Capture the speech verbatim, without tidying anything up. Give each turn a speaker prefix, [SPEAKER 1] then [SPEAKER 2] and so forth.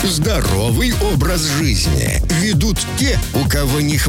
[SPEAKER 1] Здоровый образ жизни ведут те, у кого не хватает